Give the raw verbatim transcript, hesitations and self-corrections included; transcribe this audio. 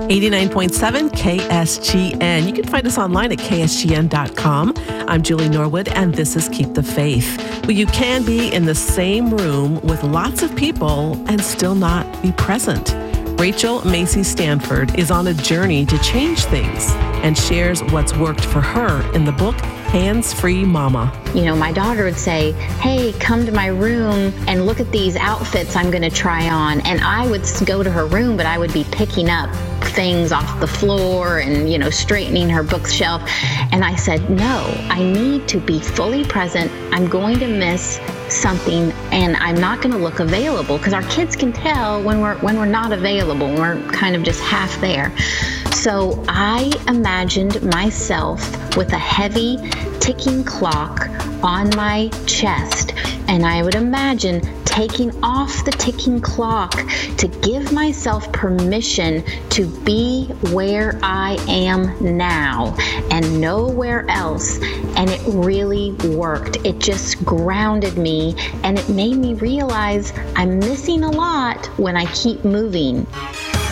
eighty-nine point seven K S G N. You can find us online at K S G N dot com. I'm Julie Norwood, and this is Keep the Faith. Well, you can be in the same room with lots of people and still not be present. Rachel Macy Stanford is on a journey to change things and shares what's worked for her in the book Hands-Free Mama. You know, my daughter would say, hey, come to my room and look at these outfits I'm going to try on. And I would go to her room, but I would be picking up things off the floor and, you know, straightening her bookshelf. And I said, no, I need to be fully present. I'm going to miss something and I'm not going to look available, because our kids can tell when we're when we're not available. We're kind of just half there. So I imagined myself with a heavy ticking clock on my chest, and I would imagine taking off the ticking clock to give myself permission to be where I am now and nowhere else. And it really worked. It just grounded me, and it made me realize I'm missing a lot when I keep moving.